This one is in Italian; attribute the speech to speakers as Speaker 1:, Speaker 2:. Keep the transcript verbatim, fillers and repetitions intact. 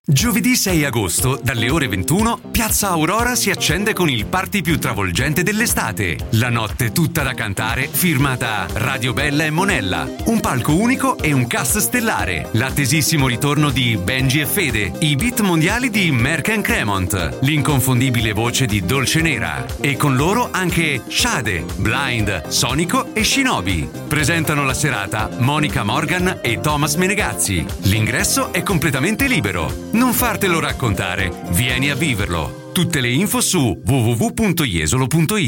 Speaker 1: Giovedì sei agosto, dalle ore ventuno, Piazza Aurora si accende con il party più travolgente dell'estate. La notte tutta da cantare, firmata Radio Bella e Monella. Un palco unico e un cast stellare. L'attesissimo ritorno di Benji e Fede, i beat mondiali di Merck and Cremont, l'inconfondibile voce di Dolce Nera. E con loro anche Shade, Blind, Sonico e Shinobi. Presentano la serata Monica Morgan e Thomas Menegazzi. L'ingresso è completamente libero. Non fartelo raccontare, vieni a viverlo. Tutte le info su w w w punto jesolo punto i t.